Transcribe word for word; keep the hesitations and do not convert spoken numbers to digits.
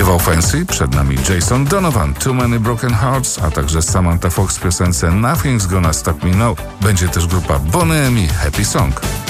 Śpiewał Fancy, przed nami Jason Donovan, Too Many Broken Hearts, a także Samantha Fox w piosence Nothing's Gonna Stop Me Now. Będzie też grupa Boney M i Happy Song.